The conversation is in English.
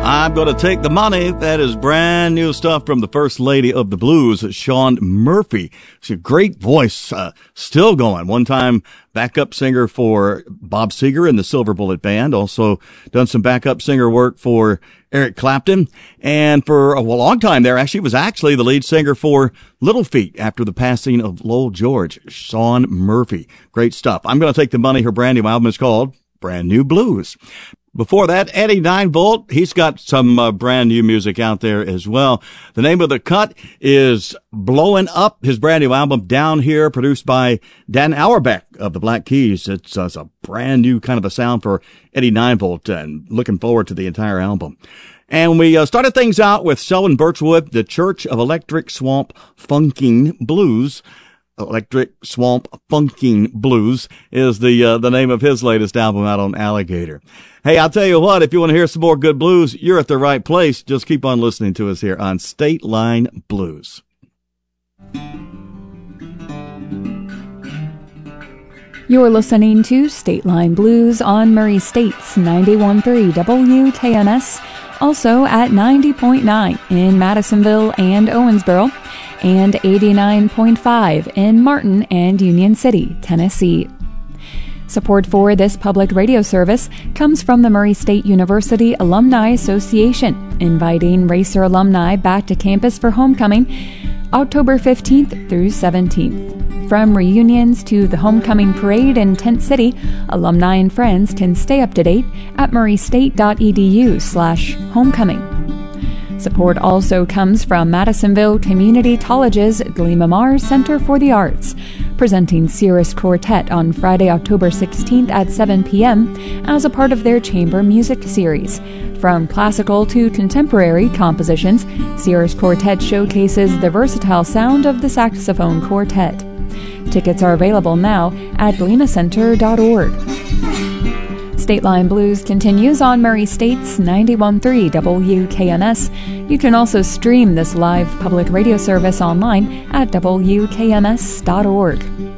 I'm going to take the money. That is brand new stuff from the First Lady of the Blues, Shawn Murphy. She's a great voice, still going. One-time backup singer for Bob Seger and the Silver Bullet Band. Also done some backup singer work for Eric Clapton. And for a long time there, actually was actually the lead singer for Little Feat after the passing of Lowell George. Shawn Murphy. Great stuff. I'm going to take the money. Her brand new album is called Brand New Blues. Before that, Eddie 9-Volt, he's got some brand new music out there as well. The name of the cut is Blowin' Up, his brand new album, Down Here, produced by Dan Auerbach of the Black Keys. It's a brand new kind of a sound for Eddie 9-Volt, and looking forward to the entire album. And we started things out with Selwyn Birchwood, The Church of Electric Swamp Funking Blues. Electric Swamp Funking Blues is the name of his latest album out on Alligator. Hey, I'll tell you what, if you want to hear some more good blues, you're at the right place. Just keep on listening to us here on State Line Blues. You're listening to State Line Blues on Murray State's 91.3 WKNS, also at 90.9 in Madisonville and Owensboro, and 89.5 in Martin and Union City, Tennessee. Support for this public radio service comes from the Murray State University Alumni Association, inviting Racer alumni back to campus for homecoming October 15th through 17th. From reunions to the homecoming parade in Tent City, alumni and friends can stay up to date at murraystate.edu/homecoming. Support also comes from Madisonville Community College's Glima Mar Center for the Arts, presenting Cirrus Quartet on Friday, October 16th at 7 p.m. as a part of their chamber music series. From classical to contemporary compositions, Cirrus Quartet showcases the versatile sound of the saxophone quartet. Tickets are available now at glimacenter.org. State Line Blues continues on Murray State's 91.3 WKNS. You can also stream this live public radio service online at WKMS.org.